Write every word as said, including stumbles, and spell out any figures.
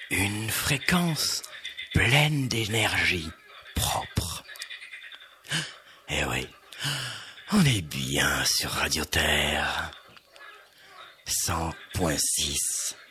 Une fréquence pleine d'énergie propre. Eh oui, on est bien sur Radio Terre. cent point six.